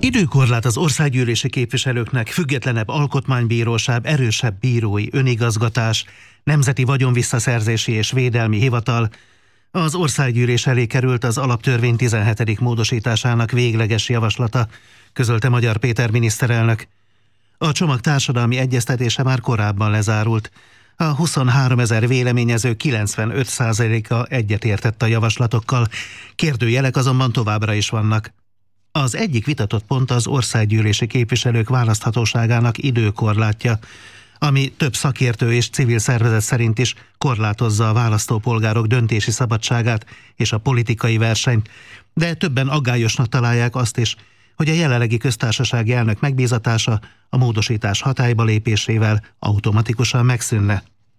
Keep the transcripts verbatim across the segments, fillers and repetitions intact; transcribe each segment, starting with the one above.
Időkorlát az országgyűlési képviselőknek, függetlenebb alkotmánybíróság, erősebb bírói önigazgatás, Nemzeti Vagyonvisszaszerzési és Védelmi Hivatal. Az országgyűlés elé került az alaptörvény tizenhetedik módosításának végleges javaslata, közölte Magyar Péter miniszterelnök. A csomag társadalmi egyeztetése már korábban lezárult. A huszonháromezer véleményező kilencvenöt százaléka egyetértett a javaslatokkal, kérdőjelek azonban továbbra is vannak. Az egyik vitatott pont az országgyűlési képviselők választhatóságának időkorlátja, ami több szakértő és civil szervezet szerint is korlátozza a választópolgárok döntési szabadságát és a politikai versenyt, de többen aggályosnak találják azt is, hogy a jelenlegi köztársasági elnök megbízatása a módosítás hatályba lépésével automatikusan megszűnne.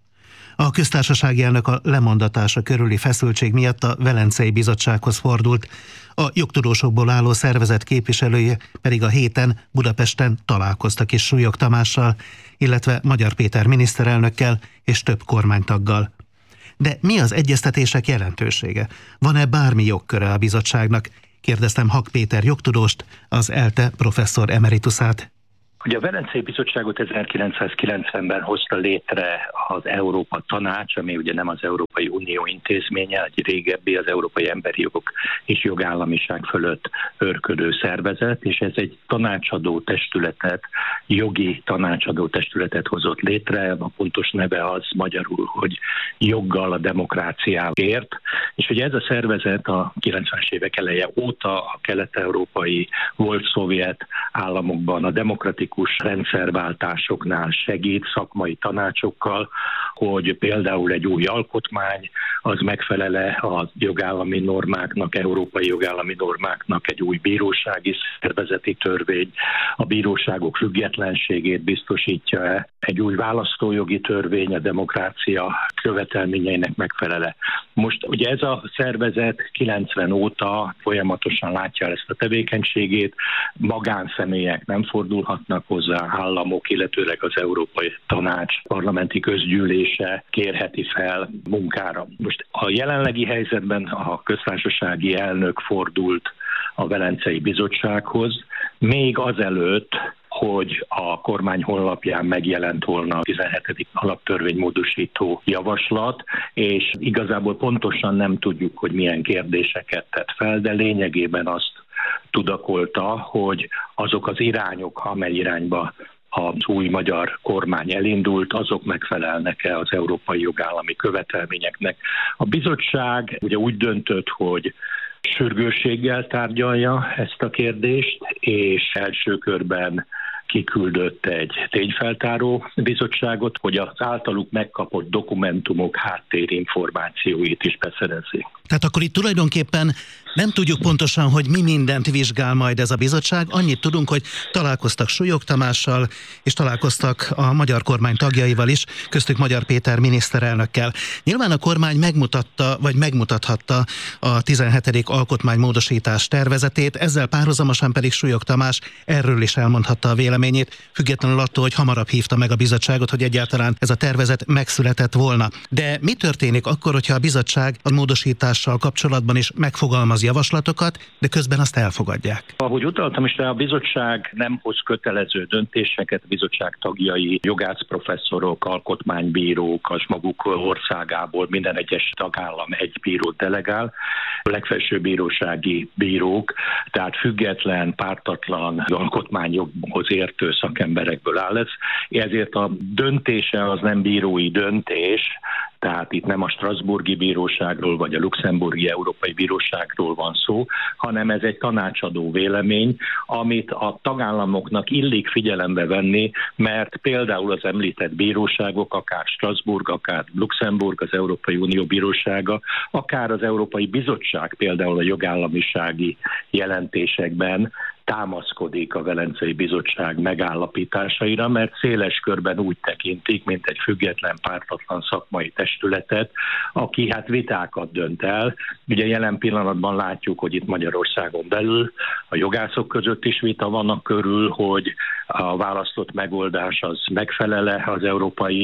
A köztársasági elnök a lemondatása körüli feszültség miatt a Velencei Bizottsághoz fordult, a jogtudósokból álló szervezet képviselője pedig a héten Budapesten találkoztak is Súlyog Tamással, illetve Magyar Péter miniszterelnökkel és több kormánytaggal. De mi az egyeztetések jelentősége? Van-e bármi jogköre a bizottságnak? Kérdeztem Hak Péter jogtudóst, az ELTE professzor emeritusát. Ugye a Velencei Bizottságot ezerkilencszázkilencvenben hozta létre az Európa Tanács, ami ugye nem az Európai Unió intézménye, egy régebbi, az Európai Emberi Jogok és Jogállamiság fölött őrködő szervezet, és ez egy tanácsadó testületet, jogi tanácsadó testületet hozott létre, a pontos neve az magyarul, hogy joggal a demokráciáért, és ugye ez a szervezet a kilencvenes évek eleje óta a kelet-európai volt szovjet államokban a demokratikus rendszerváltásoknál segít szakmai tanácsokkal, hogy például egy új alkotmány az megfelele a jogállami normáknak, európai jogállami normáknak, egy új bírósági szervezeti törvény, a bíróságok függetlenségét biztosítja-e, egy új választójogi törvény a demokrácia követelményeinek megfelele. Most ugye ez a szervezet kilencven óta folyamatosan látja ezt a tevékenységét, magánszemélyek nem fordulhatnak hozzá, államok, illetőleg az Európai Tanács parlamenti közgyűlése kérheti fel munkára. Most a jelenlegi helyzetben a köztársasági elnök fordult a Velencei Bizottsághoz, még azelőtt, hogy a kormány honlapján megjelent volna a tizenhetedik alaptörvénymódosító javaslat, és igazából pontosan nem tudjuk, hogy milyen kérdéseket tett fel, de lényegében azt tudakolta, hogy azok az irányok, amely irányba az új magyar kormány elindult, azok megfelelnek-e az európai jogállami követelményeknek. A bizottság ugye úgy döntött, hogy sürgősséggel tárgyalja ezt a kérdést, és első körben kiküldött egy tényfeltáró bizottságot, hogy az általuk megkapott dokumentumok háttérinformációit is beszerezzék. Tehát akkor itt tulajdonképpen nem tudjuk pontosan, hogy mi mindent vizsgál majd ez a bizottság. Annyit tudunk, hogy találkoztak Súlyog Tamással, és találkoztak a magyar kormány tagjaival is, köztük Magyar Péter miniszterelnökkel. Nyilván a kormány megmutatta, vagy megmutathatta a tizenhetedik alkotmánymódosítás tervezetét, ezzel párhuzamosan pedig Súlyog Tamás erről is elmondhatta a véleményét, függetlenül attól, hogy hamarabb hívta meg a bizottságot, hogy egyáltalán ez a tervezet megszületett volna. De mi történik akkor, hogyha a bizottság a módosítással kapcsolatban is megfogalmaz javaslatokat, de közben azt elfogadják? Ahogy utaltam is rá, a bizottság nem hoz kötelező döntéseket, a bizottság tagjai, jogászprofesszorok, alkotmánybírók, az maguk országából minden egyes tagállam egy bírót delegál, a legfelsőbb bírósági bírók, tehát független, pártatlan, alkotmányjoghoz értő szakemberekből áll ez, ezért a döntése az nem bírói döntés, tehát itt nem a Strasbourgi Bíróságról vagy a Luxemburgi Európai Bíróságról van szó, hanem ez egy tanácsadó vélemény, amit a tagállamoknak illik figyelembe venni, mert például az említett bíróságok, akár Strasbourg, akár Luxemburg, az Európai Unió Bírósága, akár az Európai Bizottság például a jogállamisági jelentésekben támaszkodik a Velencei Bizottság megállapításaira, mert széles körben úgy tekintik, mint egy független, pártatlan szakmai testületet, aki hát vitákat dönt el. Ugye jelen pillanatban látjuk, hogy itt Magyarországon belül a jogászok között is vita vannak körül, hogy a választott megoldás az megfelele az európai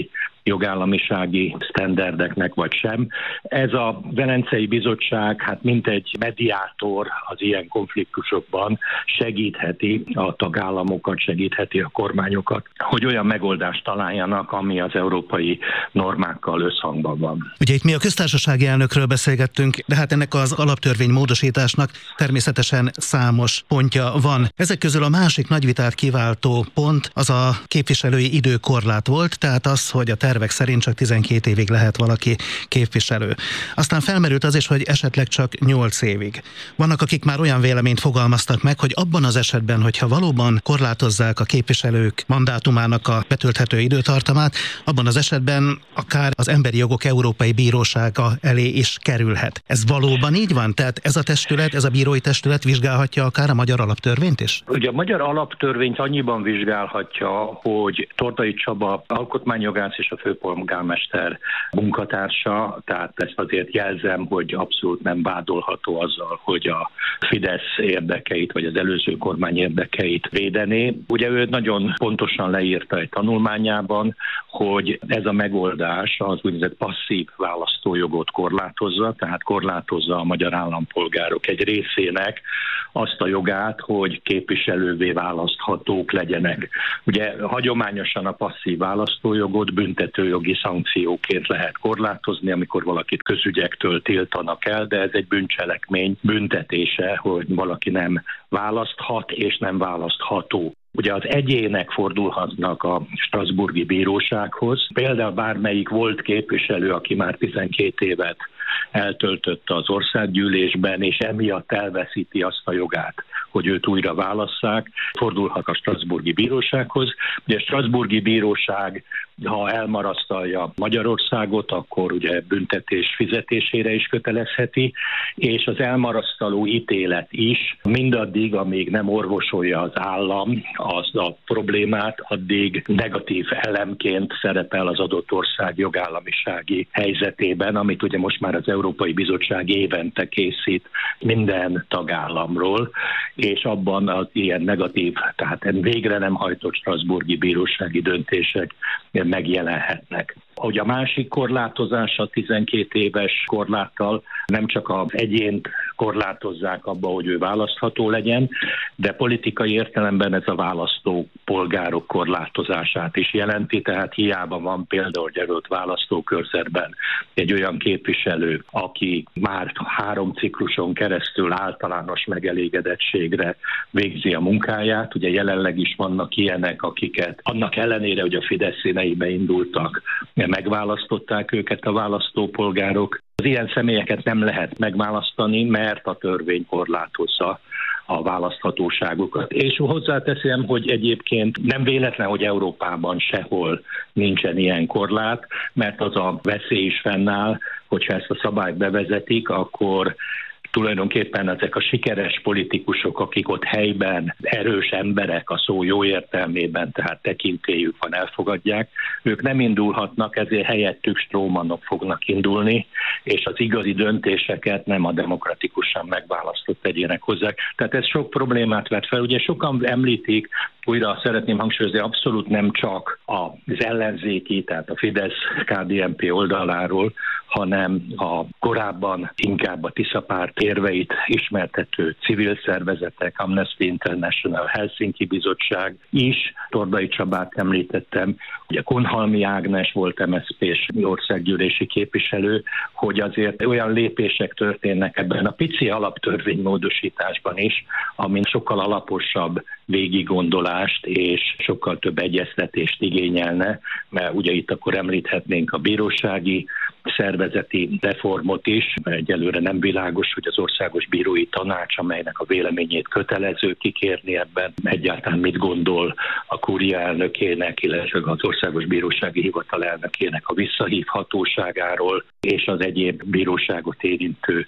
jogállamisági sztenderdeknek, vagy sem. Ez a Velencei Bizottság hát mint egy mediátor az ilyen konfliktusokban segítheti a tagállamokat, segítheti a kormányokat, hogy olyan megoldást találjanak, ami az európai normákkal összhangban van. Ugye itt mi a köztársasági elnökről beszélgettünk, de hát ennek az alaptörvény módosításnak természetesen számos pontja van. Ezek közül a másik nagy vitát kiváltó pont az a képviselői időkorlát volt, tehát az, hogy a tervek szerint csak tizenkét évig lehet valaki képviselő. Aztán felmerült az is, hogy esetleg csak nyolc évig. Vannak, akik már olyan véleményt fogalmaztak meg, hogy abban az esetben, hogyha valóban korlátozzák a képviselők mandátumának a betölthető időtartamát, abban az esetben akár az Emberi Jogok Európai Bírósága elé is kerülhet. Ez valóban így van? Tehát ez a testület, ez a bírói testület vizsgálhatja akár a magyar alaptörvényt is? Ugye a magyar alaptörvényt annyiban vizsgálhatja, hogy Tordai Csaba alkotmányjogász és a főpolgármester munkatársa, tehát ezt azért jelzem, hogy abszolút nem vádolható azzal, hogy a Fidesz érdekeit, vagy az előző kormány érdekeit védené. Ugye ő nagyon pontosan leírta egy tanulmányában, hogy ez a megoldás az úgynevezett passzív választójogot korlátozza, tehát korlátozza a magyar állampolgárok egy részének azt a jogát, hogy képviselővé választhatók legyenek. Ugye hagyományosan a passzív választójogot büntetőjogi szankcióként lehet korlátozni, amikor valakit közügyektől tiltanak el, de ez egy bűncselekmény büntetése, hogy valaki nem választhat és nem választható. Ugye az egyének fordulhatnak a strasbourgi bírósághoz. Például bármelyik volt képviselő, aki már tizenkét évet eltöltött az országgyűlésben, és emiatt elveszíti azt a jogát, hogy őt újra válasszák, fordulhat a strasbourgi bírósághoz. Ugye a strasbourgi bíróság, ha elmarasztalja Magyarországot, akkor ugye büntetés fizetésére is kötelezheti, és az elmarasztaló ítélet is mindaddig, amíg nem orvosolja az állam az a problémát, addig negatív elemként szerepel az adott ország jogállamisági helyzetében, amit ugye most már az Európai Bizottság évente készít minden tagállamról, és abban az ilyen negatív, tehát végre nem hajtott strasbourgi bírósági döntések megjelenhetnek. Hogy a másik korlátozás a tizenkét éves korláttal nem csak az egyént korlátozzák abba, hogy ő választható legyen, de politikai értelemben ez a választó polgárok korlátozását is jelenti, tehát hiába van például jelölt választókörzetben egy olyan képviselő, aki már három cikluson keresztül általános megelégedettségre végzi a munkáját. Ugye jelenleg is vannak ilyenek, akiket annak ellenére, hogy a Fidesz színeibe indultak, megválasztották őket a választópolgárok. Az ilyen személyeket nem lehet megválasztani, mert a törvény korlátozza a választhatóságukat. És hozzáteszem, hogy egyébként nem véletlen, hogy Európában sehol nincsen ilyen korlát, mert az a veszély is fennáll, hogyha ezt a szabályt bevezetik, akkor tulajdonképpen ezek a sikeres politikusok, akik ott helyben erős emberek a szó jó értelmében, tehát tekintélyük van, elfogadják, ők nem indulhatnak, ezért helyettük strómanok fognak indulni, és az igazi döntéseket nem a demokratikusan megválasztott egyének hozzák. Tehát ez sok problémát vet fel. Ugye sokan említik, újra szeretném hangsúlyozni, abszolút nem csak az ellenzéki, tehát a Fidesz-ká dé en pé oldaláról, hanem a korábban inkább a Tisza párt érveit ismertető civil szervezetek, Amnesty International, Helsinki Bizottság is, Tordai Csabát említettem, ugye Kunhalmi Ágnes volt em es zé pés országgyűlési képviselő, hogy azért olyan lépések történnek ebben a pici alaptörvénymódosításban is, amin sokkal alaposabb végiggondolást és sokkal több egyeztetést igényelne, mert ugye itt akkor említhetnénk a bírósági szervezeti reformot is, mert egyelőre nem világos, hogy az Országos Bírói Tanács, amelynek a véleményét kötelező kikérni ebben, egyáltalán mit gondol a kúria elnökének, illetve az Országos Bírósági Hivatal elnökének a visszahívhatóságáról, és az egyéb bíróságot érintő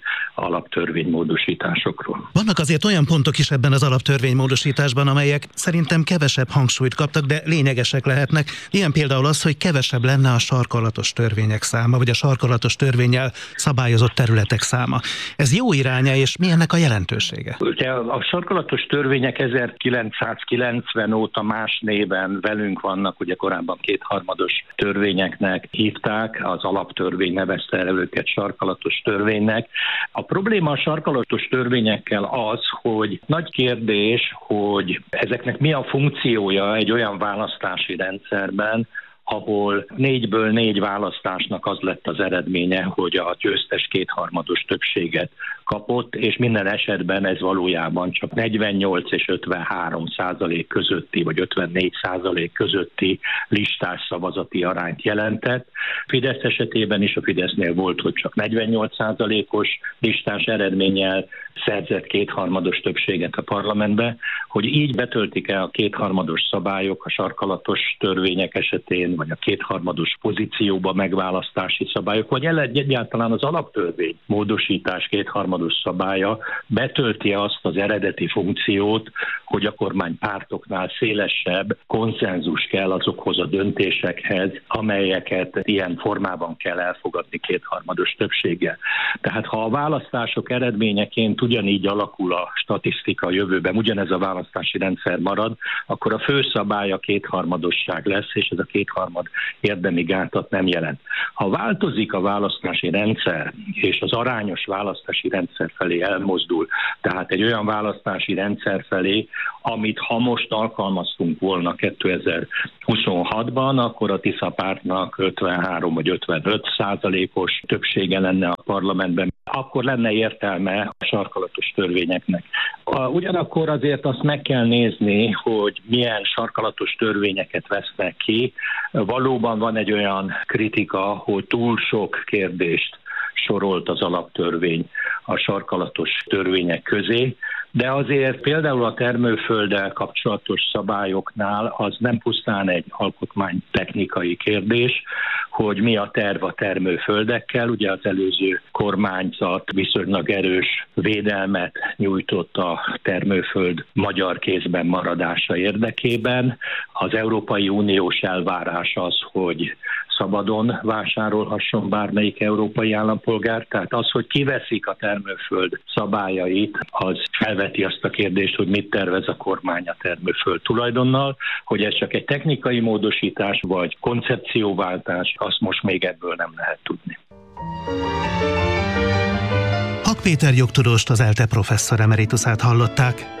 alaptörvénymódosításokról. Vannak azért olyan pontok is ebben az alaptörvénymódosításban, amelyek szerintem kevesebb hangsúlyt kaptak, de lényegesek lehetnek. Ilyen például az, hogy kevesebb lenne a sarkalatos törvények száma, vagy a sarkalatos sarkalatos törvénnyel szabályozott területek száma. Ez jó iránya, és mi ennek a jelentősége? Ugye a sarkalatos törvények ezerkilencszázkilencven óta más néven velünk vannak, ugye korábban kétharmados törvényeknek hívták, az alaptörvény nevezte el őket sarkalatos törvénynek. A probléma a sarkalatos törvényekkel az, hogy nagy kérdés, hogy ezeknek mi a funkciója egy olyan választási rendszerben, ahol négyből négy választásnak az lett az eredménye, hogy a győztes kétharmados többséget kapott, és minden esetben ez valójában csak negyvennyolc és ötvenhárom százalék közötti, vagy ötvennégy százalék közötti listás szavazati arányt jelentett. Fidesz esetében is, a Fidesznél volt, hogy csak negyvennyolc százalékos listás eredménnyel szerzett kétharmados többséget a parlamentbe, hogy így betöltik-e a kétharmados szabályok a sarkalatos törvények esetén, vagy a kétharmados pozícióba megválasztási szabályok, vagy egyáltalán az alaptörvény módosítás kétharmados szabálya betölti azt az eredeti funkciót, hogy a kormánypártoknál szélesebb konszenzus kell azokhoz a döntésekhez, amelyeket ilyen formában kell elfogadni kétharmados többséggel. Tehát ha a választások eredményeként ugyanígy alakul a statisztika a jövőben, ugyanez a választási rendszer marad, akkor a főszabály a kétharmadosság lesz, és ez a kétharmad érdemi gátat nem jelent. Ha változik a választási rendszer, és az arányos választási rendszer felé elmozdul, tehát egy olyan választási rendszer felé, amit ha most alkalmaztunk volna kétezer-huszonhatban, akkor a Tisza pártnak ötvenhárom vagy ötvenöt százalékos többsége lenne a parlamentben, akkor lenne értelme a sarkalatos törvényeknek. Ugyanakkor azért azt meg kell nézni, hogy milyen sarkalatos törvényeket vesznek ki. Valóban van egy olyan kritika, hogy túl sok kérdést sorolt az alaptörvény a sarkalatos törvények közé, de azért például a termőfölddel kapcsolatos szabályoknál az nem pusztán egy alkotmánytechnikai kérdés, hogy mi a terv a termőföldekkel. Ugye az előző kormányzat viszonylag erős védelmet nyújtott a termőföld magyar kézben maradása érdekében. Az Európai Uniós elvárás az, hogy szabadon vásárolhasson bármelyik európai állampolgár. Tehát az, hogy kiveszik a termőföld szabályait, az felveti azt a kérdést, hogy mit tervez a kormány a termőföld tulajdonnal, hogy ez csak egy technikai módosítás vagy koncepcióváltás, azt most még ebből nem lehet tudni. Hak Péter jogtudóst, az ELTE professzor emeritusát hallották.